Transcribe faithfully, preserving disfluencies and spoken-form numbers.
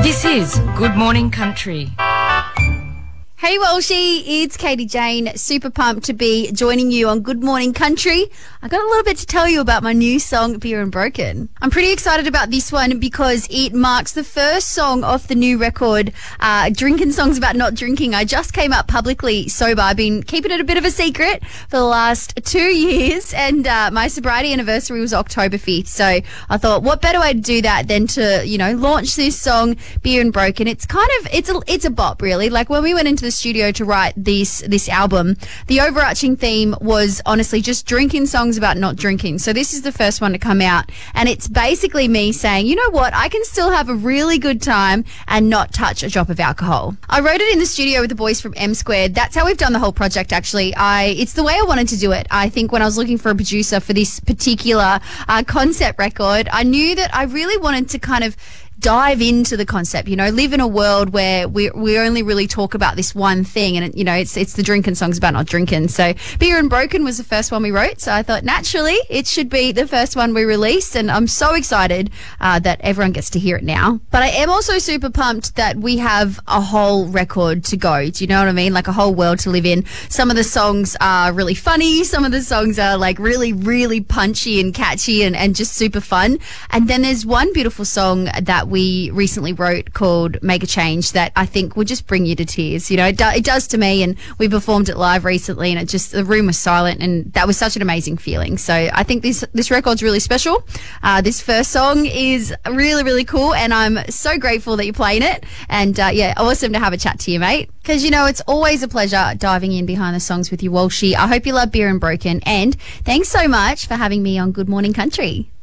This is Good Morning Country. Hey Walshy, it's Katie Jane. Super pumped to be joining you on Good Morning Country. I got a little bit to tell you about my new song, Beer and Broken. I'm pretty excited about this one because it marks the first song off the new record, uh, Drinking Songs About Not Drinking. I just came up publicly sober. I've been keeping it a bit of a secret for the last two years, and uh, my sobriety anniversary was October fifth. So I thought, what better way to do that than to, you know, launch this song, Beer and Broken. It's kind of, it's a, it's a bop, really. Like when we went into the studio to write this this album, the overarching theme was honestly just drinking songs about not drinking. So this is the first one to come out, and it's basically me saying, you know what, I can still have a really good time and not touch a drop of alcohol. I wrote it in the studio with the boys from M Squared. That's how we've done the whole project, actually. I it's the way I wanted to do it. I think when I was looking for a producer for this particular uh, concept record, I knew that I really wanted to kind of dive into the concept, you know, live in a world where we we only really talk about this one thing, and, you know, it's it's the drinking songs about not drinking. So Beer and Broken was the first one we wrote, so I thought naturally it should be the first one we release, and I'm so excited uh, that everyone gets to hear it now. But I am also super pumped that we have a whole record to go. Do you know what I mean? Like a whole world to live in. Some of the songs are really funny, some of the songs are like really, really punchy and catchy and, and just super fun. And then there's one beautiful song that we recently wrote called Make a Change that I think will just bring you to tears. You know, it, do, it does to me, and we performed it live recently, and it just, the room was silent, and that was such an amazing feeling. So I think this this record's really special. Uh, this first song is really, really cool, and I'm so grateful that you're playing it. And uh, yeah, awesome to have a chat to you, mate. Because, you know, it's always a pleasure diving in behind the songs with you, Walshy. I hope you love Beer and Broken, and thanks so much for having me on Good Morning Country.